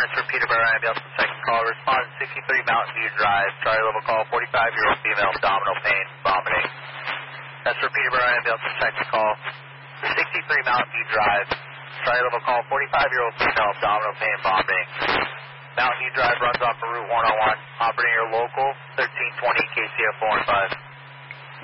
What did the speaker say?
That's for Peterborough Ambulance, second call. Respond 63 Mountain View Drive. Charlie level call, 45-year-old female, abdominal pain, vomiting. That's for Peterborough Ambulance, second call. 63 Mountain View Drive. Charlie level call, 45-year-old female, abdominal pain, vomiting. Mountain View Drive runs off of Route 101. Operating your local, 1320 KCF 4 and 5.